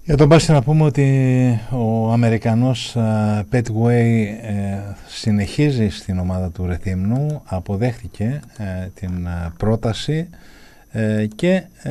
Για τον Μπάση να πούμε ότι ο Αμερικανός Petway συνεχίζει στην ομάδα του Ρεθύμνου, αποδέχτηκε την πρόταση και